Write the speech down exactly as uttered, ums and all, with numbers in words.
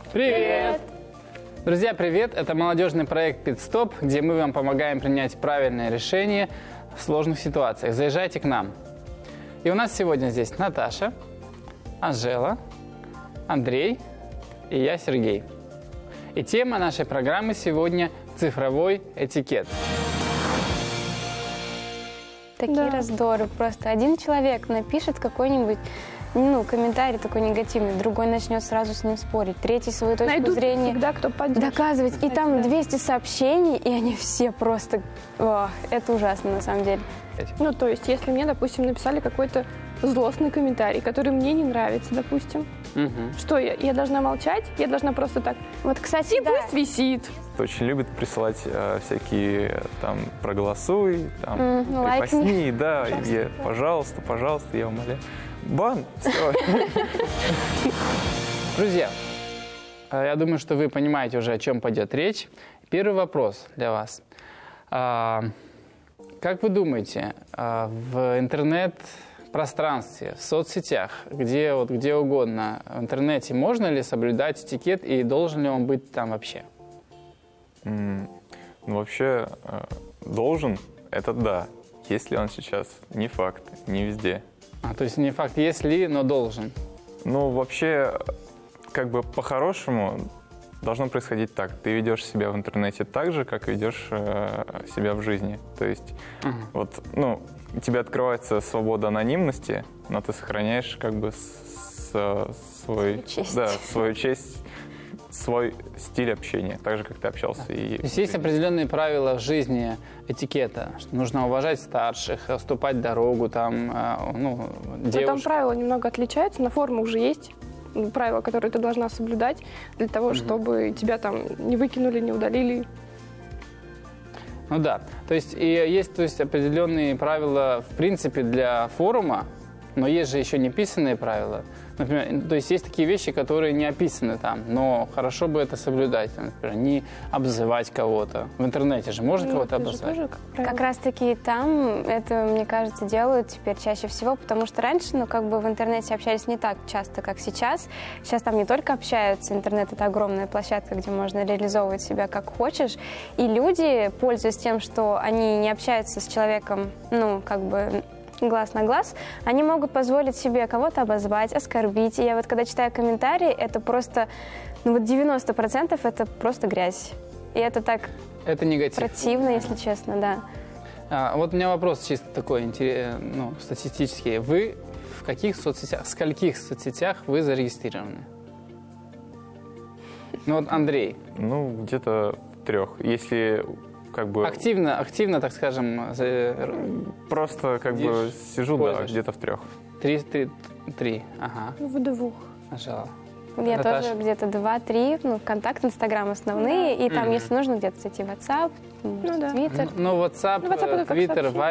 Привет! Друзья, привет! Это молодежный проект «Пит-стоп», где мы вам помогаем принять правильное решение в сложных ситуациях. Заезжайте к нам. И у нас сегодня здесь Наташа, Анжела, Андрей и я, Сергей. И тема нашей программы сегодня – цифровой этикет. Такие Да. раздоры. Просто один человек напишет какой-нибудь ну, комментарий такой негативный, другой начнет сразу с ним спорить, третий свою точку Найдут зрения всегда, кто поддержит. доказывать. И там Да. двести сообщений, и они все просто... О, это ужасно на самом деле. Ну, то есть, если мне, допустим, написали какой-то злостный комментарий, который мне не нравится, допустим, Мгм. что я? Я должна молчать? Я должна просто так, Вот, кстати, и да. пусть висит. Очень любит присылать э, всякие э, там проголосуй, там Мгм, лайкни. припасни, да, Пожалуйста. и я, пожалуйста, пожалуйста, я умоляю. Бан, все. Друзья, э, я думаю, что вы понимаете уже, о чем пойдет речь. Первый вопрос для вас. А, Как вы думаете, а, в интернет-пространстве, в соцсетях, где, вот, где угодно, в интернете можно ли соблюдать этикет и должен ли он быть там вообще? Ну, вообще, э, должен, это да. Если он сейчас, не факт, не везде. А, то есть не факт, есть ли, но должен. Ну, вообще, как бы по-хорошему должно происходить так. Ты ведешь себя в интернете так же, как ведешь э, себя в жизни. То есть, Мгм. вот, ну, у тебя открывается свобода анонимности, но ты сохраняешь как бы с- с- свой, Свою честь. да, свою честь, свой стиль общения, так же, как ты общался. И То есть есть определенные правила в жизни этикета, что нужно уважать старших, уступать дорогу, там, э, ну, Но там девушек. правила немного отличаются, на форумах уже есть правила, которые ты должна соблюдать для того, чтобы тебя там не выкинули, не удалили. Ну да, то есть и есть то есть, определенные правила в принципе для форума, но есть же еще не писанные правила. Например, то есть есть такие вещи, которые не описаны там, но хорошо бы это соблюдать. Там, например, не обзывать кого-то. В интернете же можно Ну, кого-то это же обозвать? тоже как правило. Как раз-таки там это, мне кажется, делают теперь чаще всего, потому что раньше, ну, как бы в интернете общались не так часто, как сейчас. Сейчас там не только общаются, интернет — это огромная площадка, где можно реализовывать себя как хочешь, и люди, пользуясь тем, что они не общаются с человеком, ну, как бы глаз на глаз, они могут позволить себе кого-то обозвать, оскорбить. И я вот когда читаю комментарии, это просто, ну вот девяносто процентов это просто грязь. И это так Это негатив. противно, если честно, да. А, вот у меня вопрос чисто такой, интерес- ну, статистический. Вы в каких соцсетях, в скольких соцсетях вы зарегистрированы? Ну вот Андрей, ну, где-то в трех. Если как бы активно, активно, так скажем, за- просто как бы Сидишь, сижу, да, пользуешься. где-то в трех. три, три, три, ага, В двух. нажала. Я Наташа? тоже где-то два-три, ну, ВКонтакт, Инстаграм основные, и там, Мгм. если нужно, где-то, кстати, WhatsApp, Ну да. Твиттер. Ну, WhatsApp, Ну, WhatsApp это как Twitter, сообщение.